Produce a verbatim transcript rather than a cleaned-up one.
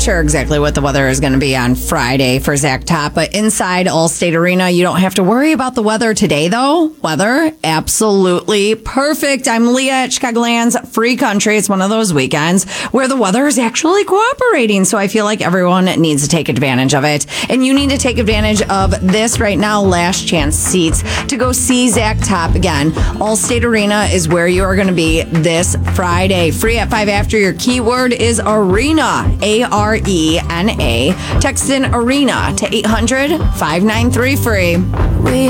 not sure exactly what the weather is going to be on Friday for Zach Top, but inside Allstate Arena, you don't have to worry about the weather today, though. Weather, absolutely perfect. I'm Leah at Chicagoland's Free Country. It's one of those weekends where the weather is actually cooperating, so I feel like everyone needs to take advantage of it. And you need to take advantage of this right now, last chance seats to go see Zach Top again. Allstate Arena is where you are going to be this Friday. Free at five after. Your keyword is arena, A R E N A. Text in arena to eight hundred, five nine three, free. We